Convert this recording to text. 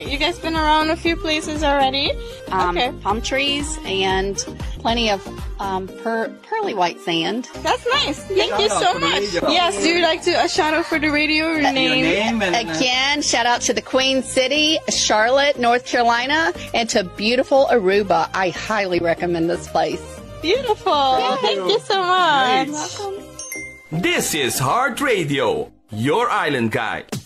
You guys been around a few places already? Okay. Palm trees and plenty of pearly white sand. That's nice. Thank you so much. Yes, do you like to a shout out for the radio? Your name? Again, shout out to the Queen City, Charlotte, North Carolina, and to beautiful Aruba. I highly recommend this place. Beautiful. Thank you so much. This is Heart Radio, your island guide.